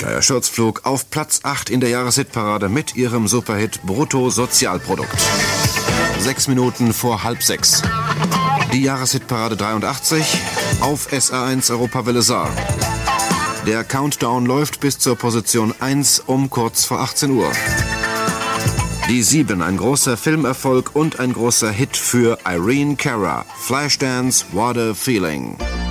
Flyer Sturzflug auf Platz 8 in der Jahreshitparade mit ihrem Superhit Bruttosozialprodukt. 6 Minuten vor 5:30. Die Jahreshitparade 83 auf SA1 Europawelle Saar. Der Countdown läuft bis zur Position 1 um kurz vor 18 Uhr. Die 7, ein großer Filmerfolg und ein großer Hit für Irene Cara. Flashdance, What a Feeling.